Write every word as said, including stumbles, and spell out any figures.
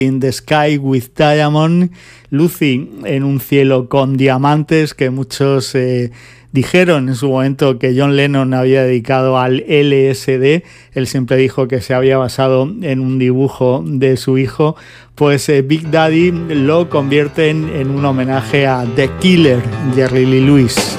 In the Sky with Diamond, Lucy en un cielo con diamantes, que muchos eh, dijeron en su momento que John Lennon había dedicado al L S D. Él siempre dijo que se había basado en un dibujo de su hijo. Pues eh, Big Daddy lo convierten en un homenaje a The Killer, Jerry Lee Lewis.